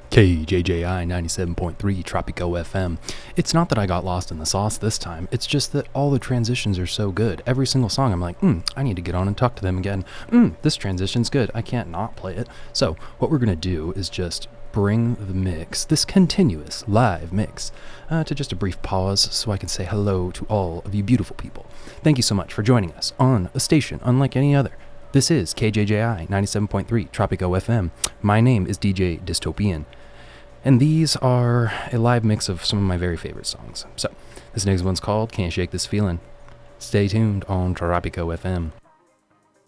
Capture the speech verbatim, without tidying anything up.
K J J I ninety-seven point three Tropico F M. It's not that I got lost in the sauce this time, it's just that all the transitions are so good. Every single song I'm like, hmm, I need to get on and talk to them again. Hmm, this transition's good, I can't not play it. So what we're going to do is just bring the mix, this continuous live mix, uh, to just a brief pause so I can say hello to all of you beautiful people. Thank you so much for joining us on a station unlike any other. This is K J J I ninety-seven point three Tropico F M. My name is D J Dystopian. And these are a live mix of some of my very favorite songs. So, this next one's called Can't Shake This Feeling. Stay tuned on Tropico F M.